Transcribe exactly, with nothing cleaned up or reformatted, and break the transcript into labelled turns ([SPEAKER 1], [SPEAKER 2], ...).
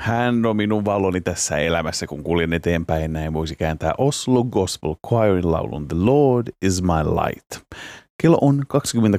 [SPEAKER 1] Hän on minun valoni tässä elämässä, kun kuljen eteenpäin. Näin voisi kääntää Oslo Gospel Choirin laulun The Lord is my light. Kello on kaksikymmentä